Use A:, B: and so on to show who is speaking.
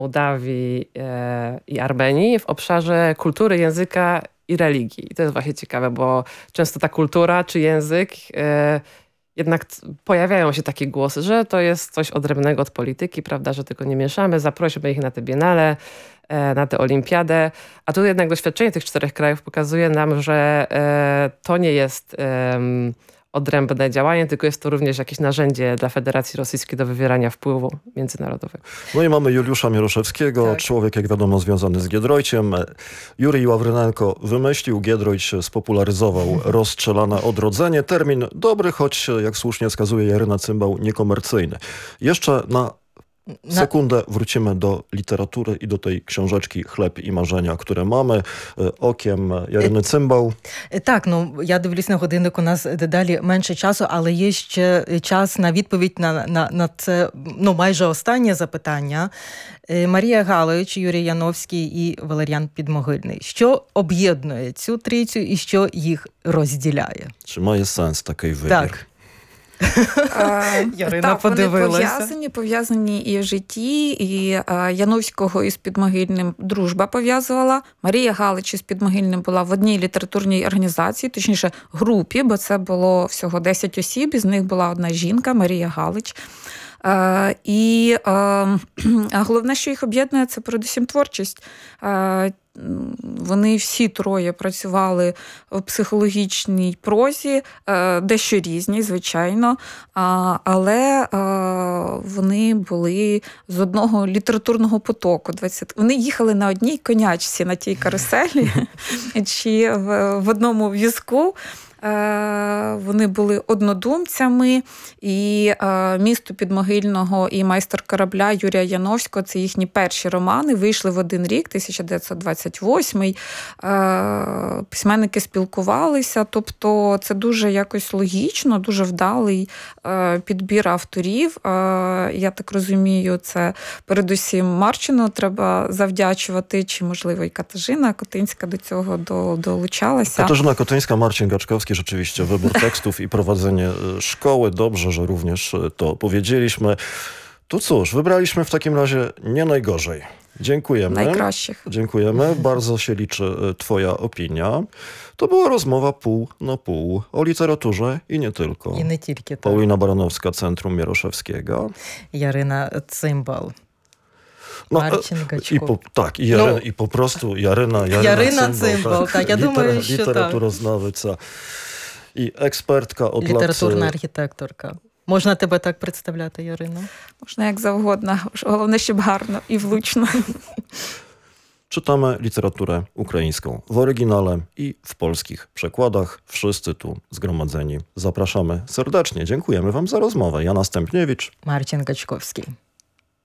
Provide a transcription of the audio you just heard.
A: Mołdawii i Armenii w obszarze kultury, języka i religii. I to jest właśnie ciekawe, bo często ta kultura czy język jednak pojawiają się takie głosy, że to jest coś odrębnego od polityki, prawda, że tego nie mieszamy, zaprośmy ich na te biennale, na tę olimpiadę. A tu jednak doświadczenie tych 4 krajów pokazuje nam, że to nie jest odrębne działanie, tylko jest to również jakieś narzędzie dla Federacji Rosyjskiej do wywierania wpływu międzynarodowego.
B: No i mamy Juliusza Mieroszewskiego, tak. Człowiek, jak wiadomo, związany z Giedroyciem. Jurij Ławrynenko wymyślił, Giedroyć spopularyzował rozstrzelane odrodzenie. Termin dobry, choć jak słusznie wskazuje Jaryna Cymbał, niekomercyjny. Jeszcze na sekundę wrócimy do literatury i do tej książeczki Chleb i marzenia, które mamy. Okiem Jaryни Cymbał.
C: Так, я дивлюсь на годинник, у нас дедалі менше часу, але є ще час на відповідь на це, майже останнє запитання. Марія Галич, Юрій Яновський і Валеріан Підмогильний. Що об'єднує цю трійцю і що їх розділяє?
B: Чи має сенс такий вибір?
C: Так. Ярина подивилася.
D: Вони пов'язані і в житті, і Яновського із Підмогильним дружба пов'язувала. Марія Галич із Підмогильним була в одній літературній організації, точніше групі, бо це було всього 10 осіб, із них була одна жінка, Марія Галич. І головне, що їх об'єднує, це передусім творчість. Вони всі троє працювали в психологічній прозі, дещо різні, звичайно, але вони були з одного літературного потоку. Вони їхали на одній конячці на тій каруселі, чи в одному візку. Вони були однодумцями, і «Місто Підмогильного» і «Майстер корабля» Юрія Яновського – це їхні перші романи, вийшли в один рік, 1928-й. Письменники спілкувалися, тобто це дуже якось логічно, дуже вдалий підбір авторів. Я так розумію, це передусім Марчину треба завдячувати, чи, можливо, і Катажина Котинська до цього долучалася.
B: Katarzyna Kotyńska, Marcin Gaczkowski, rzeczywiście wybór tekstów i prowadzenie szkoły. Dobrze, że również to powiedzieliśmy. To cóż, wybraliśmy w takim razie nie najgorzej. Dziękujemy.
D: Najkraszych.
B: Dziękujemy. Bardzo się liczy twoja opinia. To była rozmowa pół na pół o literaturze i nie tylko.
C: I nie tylko. Tak.
B: Paulina Baranowska, Centrum Mieroszewskiego.
C: Jaryna Cymbał.
B: Marcin Gaczkowski. I po prostu Jaryna
C: Cymbał. Tak, ja думаю, що
B: literaturoznawиця і експертка od
C: літературна архітекторка. Можна тебе так представляти, Ярино?
D: Можна як завгодно. Головне, щоб гарно і влучно.
B: Czytamy literaturę ukraińską w oryginale i w polskich przekładach. Wszyscy tu zgromadzeni zapraszamy serdecznie. Dziękujemy wam za rozmowę. Jana Stępniewicz,
C: Marcin Gaczkowski.